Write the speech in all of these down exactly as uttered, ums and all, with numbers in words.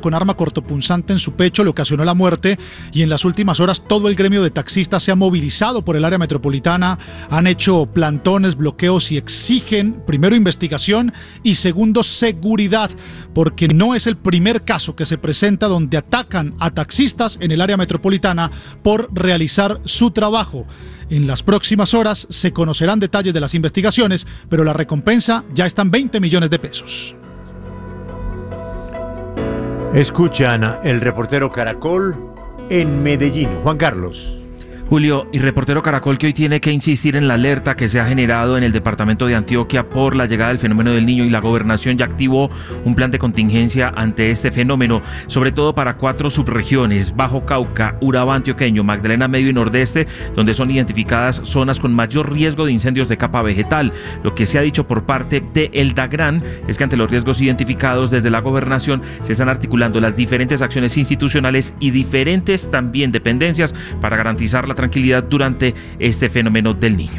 con arma cortopunzante en su pecho le ocasionó la muerte, y en las últimas horas todo el gremio de taxistas se ha movilizado por el área metropolitana, han hecho plantones, bloqueos y exigen, primero, investigación y segundo, seguridad, porque no es el primer caso que se presenta donde atacan a taxistas en el área metropolitana por realizar su trabajo. En las próximas horas se conocerán detalles de las investigaciones, pero la recompensa ya está en veinte millones de pesos. Escuchan el reportero Caracol en Medellín. Juan Carlos. Julio, y reportero Caracol, que hoy tiene que insistir en la alerta que se ha generado en el departamento de Antioquia por la llegada del fenómeno del Niño, y la gobernación ya activó un plan de contingencia ante este fenómeno, sobre todo para cuatro subregiones: Bajo Cauca, Urabá Antioqueño, Magdalena Medio y Nordeste, donde son identificadas zonas con mayor riesgo de incendios de capa vegetal. Lo que se ha dicho por parte de El Dagran es que ante los riesgos identificados desde la gobernación se están articulando las diferentes acciones institucionales y diferentes también dependencias para garantizar la tranquilidad durante este fenómeno del Niño.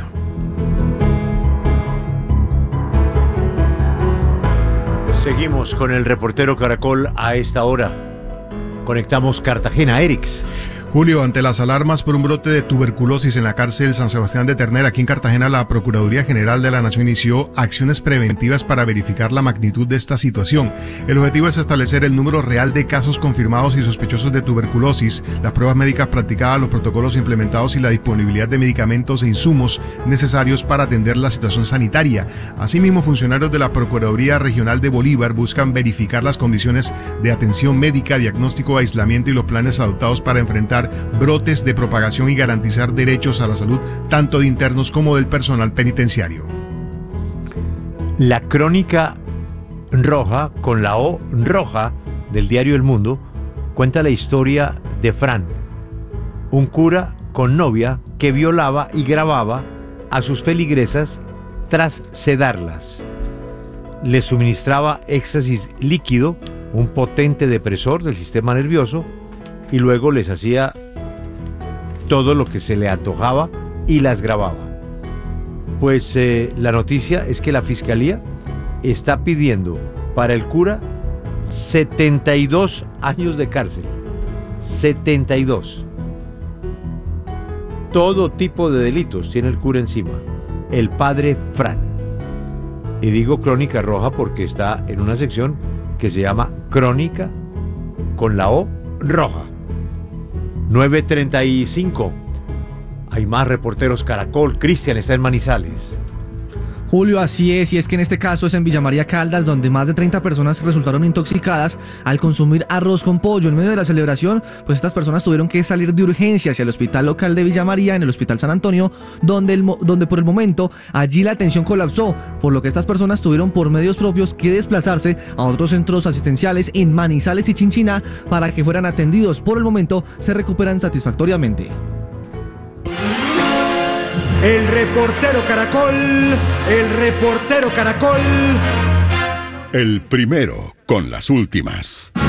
Seguimos con el reportero Caracol a esta hora. Conectamos Cartagena, Erix. Julio, ante las alarmas por un brote de tuberculosis en la cárcel San Sebastián de Ternera, aquí en Cartagena, la Procuraduría General de la Nación inició acciones preventivas para verificar la magnitud de esta situación. El objetivo es establecer el número real de casos confirmados y sospechosos de tuberculosis, las pruebas médicas practicadas, los protocolos implementados y la disponibilidad de medicamentos e insumos necesarios para atender la situación sanitaria. Asimismo, funcionarios de la Procuraduría Regional de Bolívar buscan verificar las condiciones de atención médica, diagnóstico, aislamiento y los planes adoptados para enfrentar brotes de propagación y garantizar derechos a la salud tanto de internos como del personal penitenciario. La crónica roja, con la O roja, del diario El Mundo, cuenta la historia de Fran, un cura con novia que violaba y grababa a sus feligresas tras sedarlas. Les suministraba éxtasis líquido, un potente depresor del sistema nervioso, y luego les hacía todo lo que se le antojaba y las grababa. Pues eh, la noticia es que la Fiscalía está pidiendo para el cura setenta y dos años de cárcel. setenta y dos. Todo tipo de delitos tiene el cura encima. El padre Fran. Y digo crónica roja porque está en una sección que se llama Crónica con la O roja. nueve treinta y cinco. Hay más reporteros Caracol. Cristian está en Manizales. Julio, así es, y es que en este caso es en Villa María Caldas, donde más de treinta personas resultaron intoxicadas al consumir arroz con pollo. En medio de la celebración, pues estas personas tuvieron que salir de urgencia hacia el hospital local de Villa María, en el Hospital San Antonio, donde, el, donde por el momento allí la atención colapsó, por lo que estas personas tuvieron por medios propios que desplazarse a otros centros asistenciales en Manizales y Chinchiná para que fueran atendidos. Por el momento se recuperan satisfactoriamente. El reportero Caracol, el reportero Caracol. El primero con las últimas.